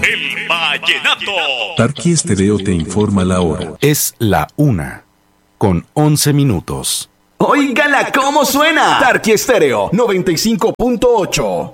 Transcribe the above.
El vallenato. Tarqui Estéreo te informa la hora. Es la 1:11. ¡Óigala cómo suena! Tarqui Estéreo 95.8.